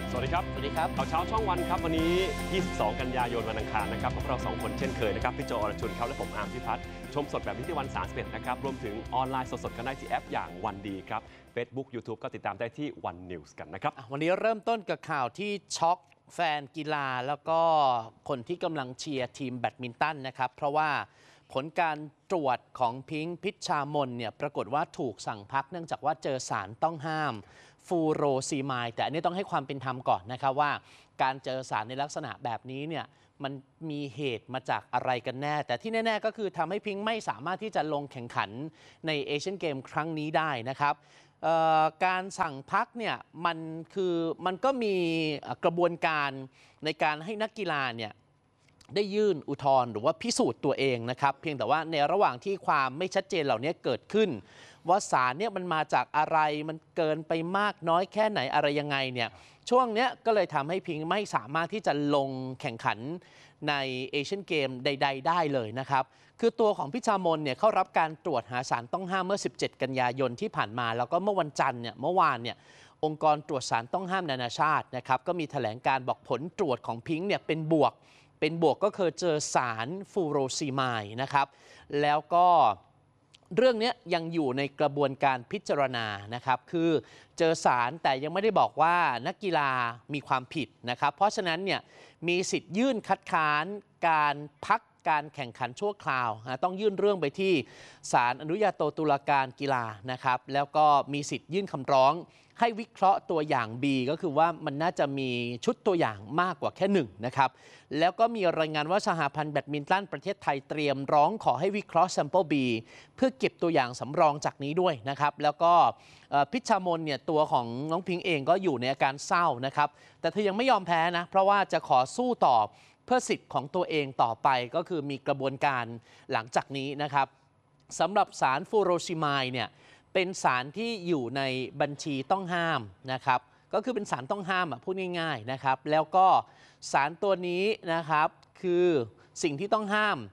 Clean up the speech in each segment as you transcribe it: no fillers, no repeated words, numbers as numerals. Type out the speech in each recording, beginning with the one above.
สวัสดีครับสวัสดีครับข่าวเช้าช่องวันครับวันนี้ 22 กันยายนวันอังคารนะครับพวกเรา2 คนเช่นเคยนะครับพี่โจ อรชุนครับและผมอาร์มพิพัฒน์ชมสดแบบนี้ที่วัน31นะครับรวมถึงออนไลน์สดๆกันได้ที่แอปอย่างวันดีครับ Facebook YouTube ก็ติดตามได้ที่วันนิวส์กันนะครับวันนี้เริ่มต้นกับข่าวที่ช็อกแฟนกีฬาแล้วก็คนที่กำลังเชียร์ทีมแบดมินตันนะครับเพราะว่าผลการตรวจของพิงค์พิชชามนเนี่ยปรากฏว่าถูกสั่งพักเนื่องจากว่าเจอสารต้องห้ามฟูโรซีมายแต่อันนี้ต้องให้ความเป็นธรรมก่อนนะครับว่าการเจอสารในลักษณะแบบนี้เนี่ยมันมีเหตุมาจากอะไรกันแน่แต่ที่แน่ๆก็คือทำให้พิงค์ไม่สามารถที่จะลงแข่งขันในเอเชียนเกมครั้งนี้ได้นะครับการสั่งพักเนี่ยมันก็มีกระบวนการในการให้นักกีฬาเนี่ยได้ยื่นอุทธรณ์หรือว่าพิสูจน์ตัวเองนะครับเพียงแต่ว่าในระหว่างที่ความไม่ชัดเจนเหล่านี้เกิดขึ้นว่าสารเนี่ยมันมาจากอะไรมันเกินไปมากน้อยแค่ไหนอะไรยังไงเนี่ยช่วงนี้ก็เลยทำให้พิงไม่สามารถที่จะลงแข่งขันในเอเชียนเกมใดๆได้เลยนะครับคือตัวของพิชามนเนี่ยเข้ารับการตรวจหาสารต้องห้ามเมื่อ17 กันยายนที่ผ่านมาแล้วก็เมื่อวันจันทร์เนี่ยเมื่อวานเนี่ยองค์กรตรวจสารต้องห้ามนานาชาตินะครับก็มีแถลงการบอกผลตรวจของพิงเนี่ยเป็นบวกก็คือเจอสารฟูโรซีมายนะครับแล้วก็เรื่องนี้ยังอยู่ในกระบวนการพิจารณานะครับคือเจอสารแต่ยังไม่ได้บอกว่านักกีฬามีความผิดนะครับเพราะฉะนั้นเนี่ยมีสิทธิ์ยื่นคัดค้านการพักการแข่งขันชั่วคราวต้องยื่นเรื่องไปที่ศาลอนุญาโตตุลาการกีฬานะครับแล้วก็มีสิทธิ์ยื่นคำร้องให้วิเคราะห์ตัวอย่าง B ก็คือว่ามันน่าจะมีชุดตัวอย่างมากกว่าแค่1นะครับแล้วก็มีรายงานว่าสหพันธ์แบดมินตันประเทศไทยเตรียมร้องขอให้วิเคราะห์ Sample B เพื่อเก็บตัวอย่างสำรองจากนี้ด้วยนะครับแล้วก็พิชชามนเนี่ยตัวของน้องพิงเองก็อยู่ในอาการเศร้านะครับแต่เธอยังไม่ยอมแพ้นะเพราะว่าจะขอสู้ต่อเพื่อสิทธิ์ของตัวเองต่อไปก็คือมีกระบวนการหลังจากนี้นะครับสำหรับสารฟูโรซิมายเนี่ยเป็นสารที่อยู่ในบัญชีต้องห้ามนะครับก็คือเป็นสารต้องห้ามพูดง่ายๆนะครับแล้วก็สารตัวนี้นะครับคือสิ่งที่ต้องห้าม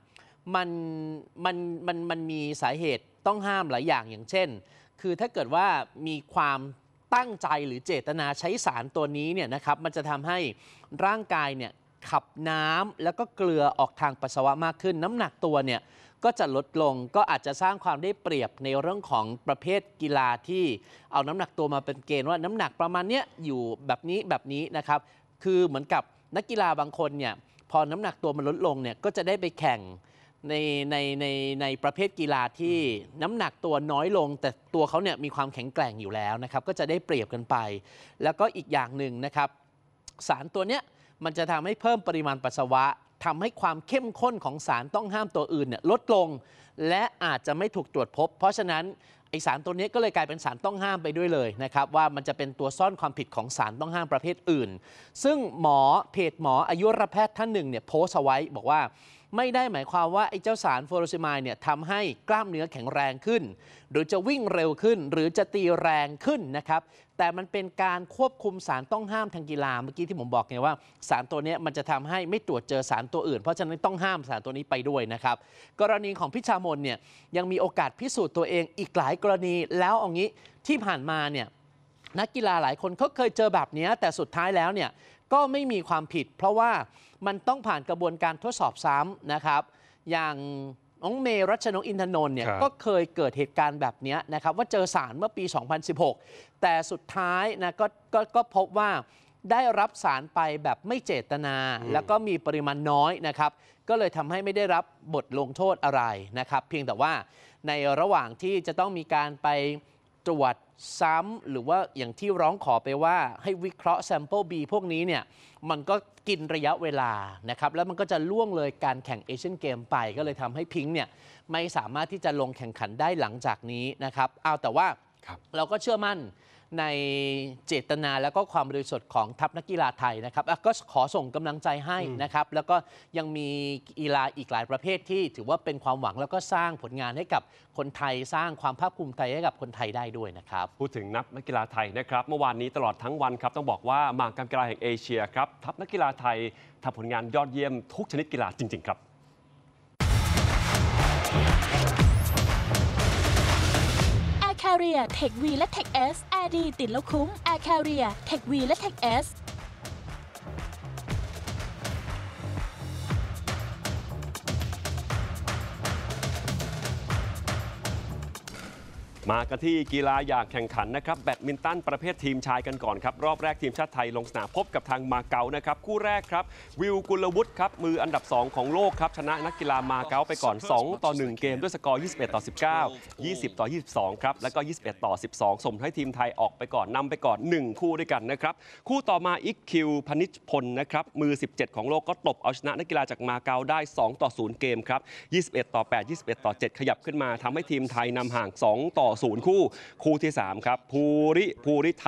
มันมีสาเหตุต้องห้ามหลายอย่างอย่างเช่นคือถ้าเกิดว่ามีความตั้งใจหรือเจตนาใช้สารตัวนี้เนี่ยนะครับมันจะทำให้ร่างกายเนี่ยขับน้ำแล้วก็เกลือออกทางปัสสาวะมากขึ้นน้ำหนักตัวเนี่ยก็จะลดลงก็อาจจะสร้างความได้เปรียบในเรื่องของประเภทกีฬาที่เอาน้ำหนักตัวมาเป็นเกณฑ์ว่าน้ำหนักประมาณเนี้ยอยู่แบบนี้นะครับคือเหมือนกับนักกีฬาบางคนเนี่ยพอน้ำหนักตัวมันลดลงเนี่ยก็จะได้ไปแข่งในประเภทกีฬาที่น้ำหนักตัวน้อยลงแต่ตัวเขาเนี่ยมีความแข็งแกร่งอยู่แล้วนะครับก็จะได้เปรียบกันไปแล้วก็อีกอย่างหนึ่งนะครับสารตัวเนี้ยมันจะทำให้เพิ่มปริมาณปัสสาวะทำให้ความเข้มข้นของสารต้องห้ามตัวอื่นเนี่ยลดลงและอาจจะไม่ถูกตรวจพบเพราะฉะนั้นไอสารตัวนี้ก็เลยกลายเป็นสารต้องห้ามไปด้วยเลยนะครับว่ามันจะเป็นตัวซ่อนความผิดของสารต้องห้ามประเภทอื่นซึ่งเพจหมออายุรแพทย์ท่านหนึ่งเนี่ยโพสต์เอาไว้บอกว่าไม่ได้หมายความว่าไอ้เจ้าสารฟูโรซิมายเนี่ยทำให้กล้ามเนื้อแข็งแรงขึ้นหรือจะวิ่งเร็วขึ้นหรือจะตีแรงขึ้นนะครับแต่มันเป็นการควบคุมสารต้องห้ามทางกีฬาเมื่อกี้ที่ผมบอกไงว่าสารตัวนี้มันจะทำให้ไม่ตรวจเจอสารตัวอื่นเพราะฉะนั้นต้องห้ามสารตัวนี้ไปด้วยนะครับกรณีของพิชามนเนี่ยยังมีโอกาสพิสูจน์ตัวเองอีกหลายกรณีแล้วเอางี้ที่ผ่านมาเนี่ยนักกีฬาหลายคนเขาเคยเจอแบบนี้แต่สุดท้ายแล้วเนี่ยก็ไม่มีความผิดเพราะว่ามันต้องผ่านกระบวนการทดสอบซ้ำนะครับอย่างน้องเมรัชนกอินทนนท์เนี่ยก็เคยเกิดเหตุการณ์แบบนี้นะครับว่าเจอสารเมื่อปี 2016 แต่สุดท้ายนะก็พบว่าได้รับสารไปแบบไม่เจตนาแล้วก็มีปริมาณน้อยนะครับก็เลยทำให้ไม่ได้รับบทลงโทษอะไรนะครับเพียงแต่ว่าในระหว่างที่จะต้องมีการไปตรวจซ้ำหรือว่าอย่างที่ร้องขอไปว่าให้วิเคราะห์ Sample B พวกนี้เนี่ยมันก็กินระยะเวลานะครับแล้วมันก็จะล่วงเลยการแข่งเอเชียนเกมไปก็เลยทำให้พิงค์เนี่ยไม่สามารถที่จะลงแข่งขันได้หลังจากนี้นะครับแต่ว่าเราก็เชื่อมั่นในเจตนาแล้วก็ความบริสุทธิ์ของทัพนักกีฬาไทยนะครับก็ขอส่งกำลังใจให้นะครับแล้วก็ยังมีกีฬาอีกหลายประเภทที่ถือว่าเป็นความหวังแล้วก็สร้างผลงานให้กับคนไทยสร้างความภาคภูมิใจให้กับคนไทยได้ด้วยนะครับพูดถึงนักกีฬาไทยนะครับเมื่อวานนี้ตลอดทั้งวันครับต้องบอกว่ามหกรรมกีฬาแห่งเอเชียครับทัพนักกีฬาไทยทำผลงานยอดเยี่ยมทุกชนิดกีฬาจริงๆครับ Air Carrier Tech V และ Tech S แอร์ดีติดแล้วคุ้ม Air Carrier Tech V และ Tech S มากันที่กีฬาอยากแข่งขันนะครับแบดมินตันประเภททีมชายกันก่อนครับรอบแรกทีมชาติไทยลงสนามพบกับทางมาเก๊านะครับคู่แรกครับวิลกุลวุฒิครับมืออันดับ 2 ของโลกครับชนะนักกีฬามาเก๊าไปก่อน 2-1 เกมด้วยสกอร์ 21-19 20-22 ครับแล้วก็ 21-12 ส่งให้ทีมไทยออกไปก่อนนำไปก่อน 1 คู่ด้วยกันนะครับคู่ต่อมาอิกคิวพนิชพลนะครับมือ 17 ของโลกก็ตบเอาชนะนักกีฬาจากมาเก๊าได้ 2-0 เกมครับ 21-8 21-7 ขยับขึ้นมาทำให้ทีมไทยนำห่าง 2-0 คู่ที่ 3 ครับภูริ